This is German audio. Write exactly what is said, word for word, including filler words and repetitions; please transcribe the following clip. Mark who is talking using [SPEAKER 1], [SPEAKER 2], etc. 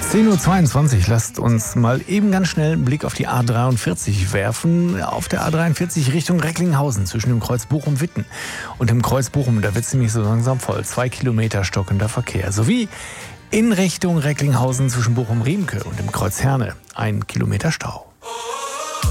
[SPEAKER 1] zehn Uhr zweiundzwanzig, lasst uns mal eben ganz schnell einen Blick auf die A dreiundvierzig werfen. Auf der A dreiundvierzig Richtung Recklinghausen zwischen dem Kreuz Bochum-Witten und dem Kreuz Bochum. Da wird es nämlich so langsam voll. Zwei Kilometer stockender Verkehr. Sowie in Richtung Recklinghausen zwischen Bochum-Riemke und dem Kreuz Herne ein Kilometer Stau.